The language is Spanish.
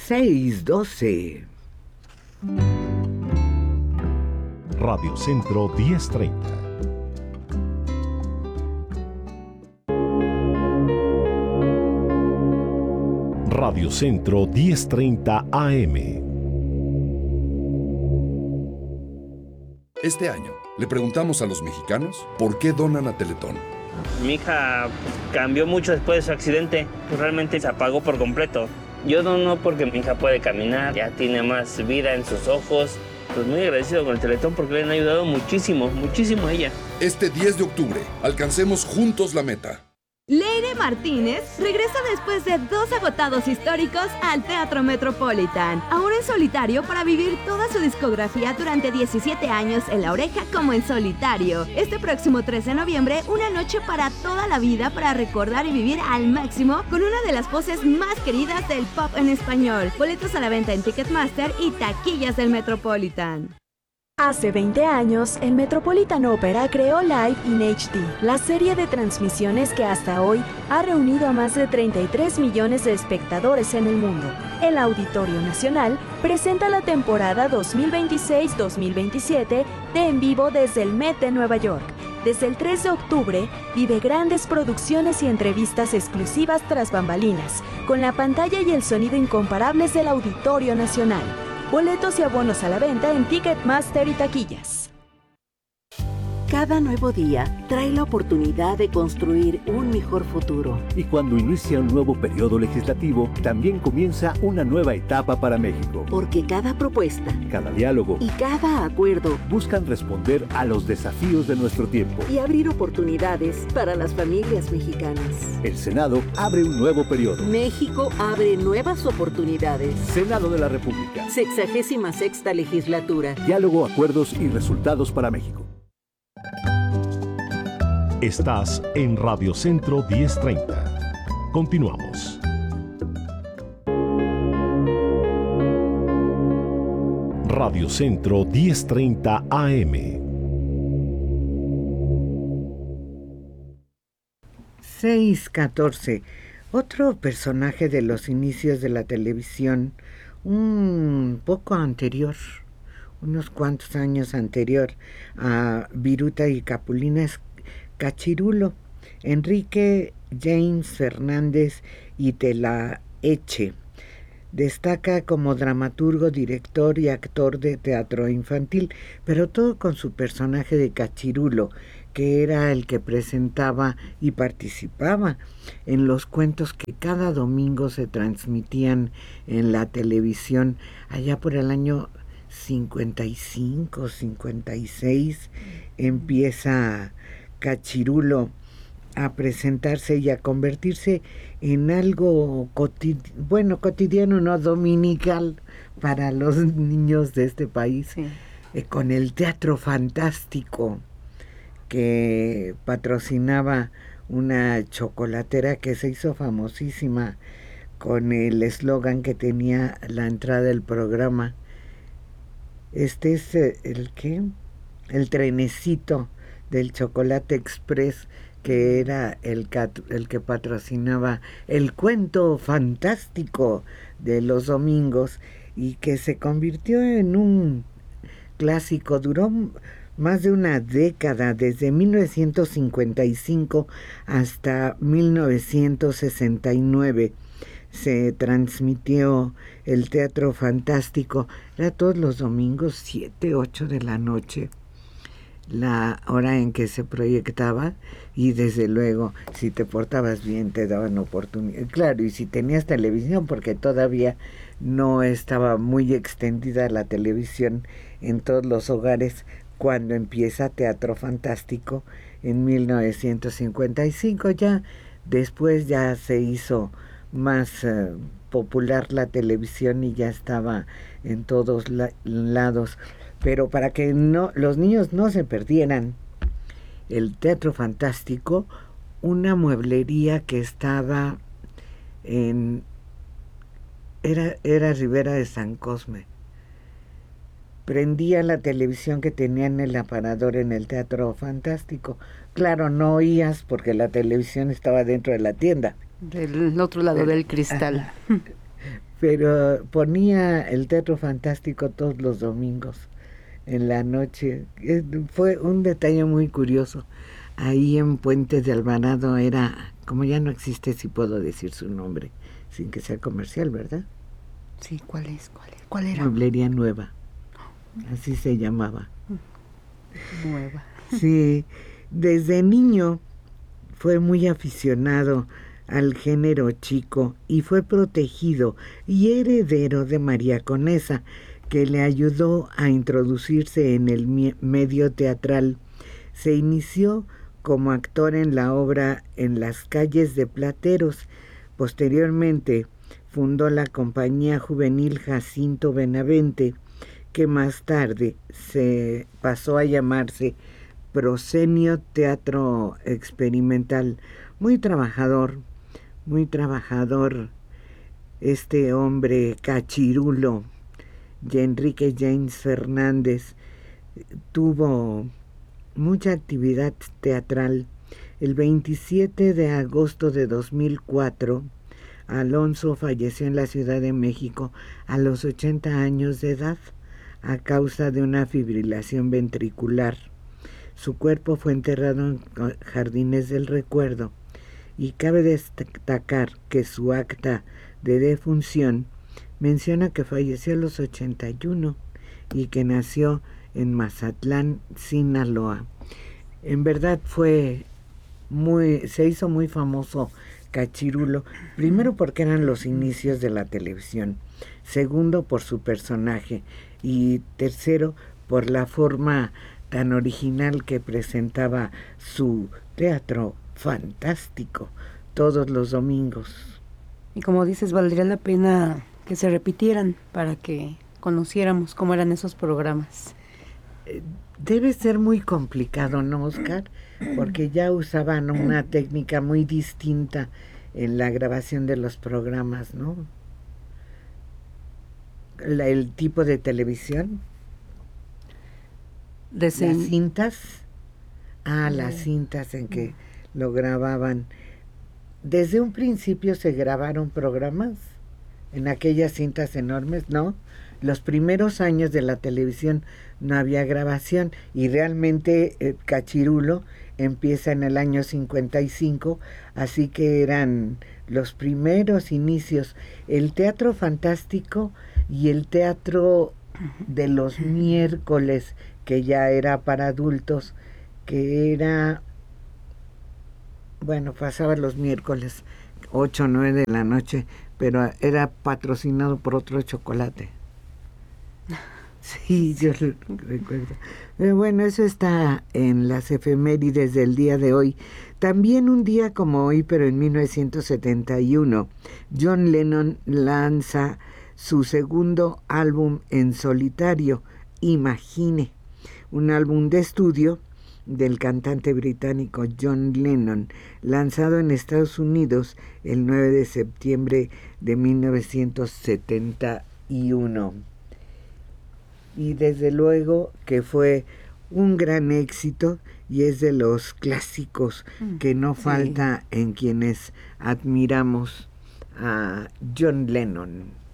6:12. Radio Centro 1030. Radio Centro 1030 AM. Este año le preguntamos a los mexicanos por qué donan a Teletón. Mi hija cambió mucho después de su accidente, pues realmente se apagó por completo. Yo dono porque mi hija puede caminar, ya tiene más vida en sus ojos. Pues muy agradecido con el Teletón porque le han ayudado muchísimo, muchísimo a ella. Este 10 de octubre, alcancemos juntos la meta. Leire Martínez regresa después de 2 agotados históricos al Teatro Metropolitan, ahora en solitario para vivir toda su discografía durante 17 años en La Oreja como en solitario. Este próximo 3 de noviembre, una noche para toda la vida para recordar y vivir al máximo con una de las voces más queridas del pop en español. Boletos a la venta en Ticketmaster y taquillas del Metropolitan. Hace 20 años, el Metropolitan Opera creó Live in HD, la serie de transmisiones que hasta hoy ha reunido a más de 33 millones de espectadores en el mundo. El Auditorio Nacional presenta la temporada 2026-2027 de En Vivo desde el Met de Nueva York. Desde el 3 de octubre, vive grandes producciones y entrevistas exclusivas tras bambalinas, con la pantalla y el sonido incomparables del Auditorio Nacional. Boletos y abonos a la venta en Ticketmaster y taquillas. Cada nuevo día trae la oportunidad de construir un mejor futuro. Y cuando inicia un nuevo periodo legislativo, también comienza una nueva etapa para México. Porque cada propuesta, cada diálogo y cada acuerdo buscan responder a los desafíos de nuestro tiempo y abrir oportunidades para las familias mexicanas. El Senado abre un nuevo periodo. México abre nuevas oportunidades. Senado de la República. 66ª legislatura. Diálogo, acuerdos y resultados para México. Estás en Radio Centro 1030. Continuamos. Radio Centro 1030 AM. 6:14. Otro personaje de los inicios de la televisión, un poco anterior, unos cuantos años anterior a Viruta y Capulina, es Cachirulo, Enrique James Fernández y Telaeche. Destaca como dramaturgo, director y actor de teatro infantil, pero todo con su personaje de Cachirulo, que era el que presentaba y participaba en los cuentos que cada domingo se transmitían en la televisión allá por el año 55, 56. Empieza Cachirulo a presentarse y a convertirse en algo cotidiano, no dominical, para los niños de este país, sí. Con el Teatro Fantástico, que patrocinaba una chocolatera que se hizo famosísima con el eslogan que tenía la entrada del programa. Este es el trenecito del Chocolate Express, que era el que patrocinaba el cuento fantástico de los domingos y que se convirtió en un clásico. Duró más de una década, desde 1955 hasta 1969. Se transmitió el Teatro Fantástico, era todos los domingos, 7, 8 de la noche, la hora en que se proyectaba, y desde luego, si te portabas bien, te daban oportunidad. Claro, y si tenías televisión, porque todavía no estaba muy extendida la televisión en todos los hogares, cuando empieza Teatro Fantástico en 1955. Ya después ya se hizo más popular la televisión y ya estaba en todos lados. Pero para que los niños no se perdieran el Teatro Fantástico, una mueblería que estaba era Rivera de San Cosme, prendía la televisión que tenía en el aparador en el Teatro Fantástico. Claro, no oías porque la televisión estaba dentro de la tienda, del otro lado del cristal. pero ponía el Teatro Fantástico todos los domingos en la noche. Fue un detalle muy curioso. Ahí en Puentes de Alvarado era, como ya no existe, si puedo decir su nombre, sin que sea comercial, ¿verdad? Sí, ¿cuál era? Mueblería Nueva, así se llamaba. Nueva. Sí, desde niño fue muy aficionado al género chico y fue protegido y heredero de María Conesa, que le ayudó a introducirse en el medio teatral. Se inició como actor en la obra En las calles de Plateros. Posteriormente fundó la compañía juvenil Jacinto Benavente, que más tarde se pasó a llamarse Proscenio Teatro Experimental. Muy trabajador este hombre cachirulo, y Enrique James Fernández, tuvo mucha actividad teatral. El 27 de agosto de 2004, Alonso falleció en la Ciudad de México a los 80 años de edad a causa de una fibrilación ventricular. Su cuerpo fue enterrado en Jardines del Recuerdo y cabe destacar que su acta de defunción menciona que falleció a los 81 y que nació en Mazatlán, Sinaloa. En verdad se hizo muy famoso Cachirulo, primero porque eran los inicios de la televisión, segundo por su personaje y tercero por la forma tan original que presentaba su Teatro Fantástico todos los domingos. Y como dices, valdría la pena que se repitieran para que conociéramos cómo eran esos programas. Debe ser muy complicado, ¿no, Oscar? Porque ya usaban una técnica muy distinta en la grabación de los programas, ¿no? El tipo de televisión. Las cintas. Las cintas en que lo grababan. Desde un principio se grabaron programas en aquellas cintas enormes, ¿no? Los primeros años de la televisión no había grabación y realmente Cachirulo empieza en el año 55, así que eran los primeros inicios. El Teatro Fantástico y el teatro de los miércoles, que ya era para adultos, que era, bueno, pasaba los miércoles 8 o 9 de la noche, pero era patrocinado por otro chocolate. Sí, yo lo recuerdo. Bueno, eso está en las efemérides del día de hoy. También un día como hoy, pero en 1971, John Lennon lanza su segundo álbum en solitario, Imagine, un álbum de estudio del cantante británico John Lennon, lanzado en Estados Unidos el 9 de septiembre de 1971. Y desde luego que fue un gran éxito y es de los clásicos que no falta en quienes admiramos a John Lennon.